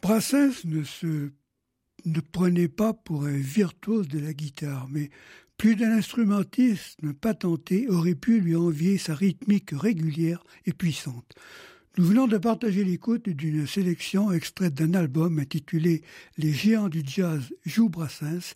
Brassens ne prenait pas pour un virtuose de la guitare, mais plus d'un instrumentiste patenté aurait pu lui envier sa rythmique régulière et puissante. Nous venons de partager l'écoute d'une sélection extraite d'un album intitulé « Les géants du jazz jouent Brassens »